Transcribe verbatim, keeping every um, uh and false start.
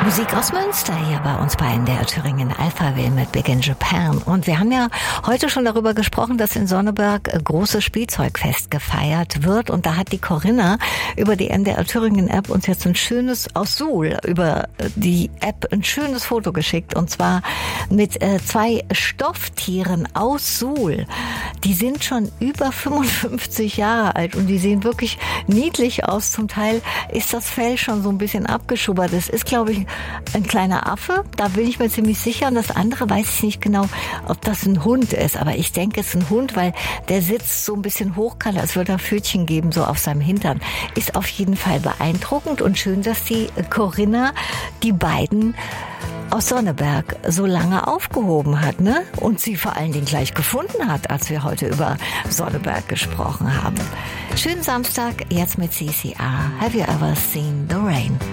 Musik aus Münster hier bei uns bei N D R Thüringen Alphaville mit Big in Japan. Und wir haben ja heute schon darüber gesprochen, dass in Sonneberg großes Spielzeugfest gefeiert wird. Und da hat die Corinna über die N D R Thüringen App uns jetzt ein schönes, aus Suhl, über die App ein schönes Foto geschickt. Und zwar mit äh, zwei Stofftieren aus Suhl. Die sind schon über fünfundfünfzig Jahre alt und die sehen wirklich niedlich aus. Zum Teil ist das Fell schon so ein bisschen abgeschubbert. Es ist, glaube ich, ein kleiner Affe, da bin ich mir ziemlich sicher. Und das andere weiß ich nicht genau, ob das ein Hund ist. Aber ich denke, es ist ein Hund, weil der sitzt so ein bisschen hochkant, als würde er Pfötchen geben, so auf seinem Hintern. Ist auf jeden Fall beeindruckend und schön, dass die Corinna die beiden aus Sonneberg so lange aufgehoben hat, ne? Und sie vor allen Dingen gleich gefunden hat, als wir heute über Sonneberg gesprochen haben. Schönen Samstag, jetzt mit C C R. Have you ever seen the rain?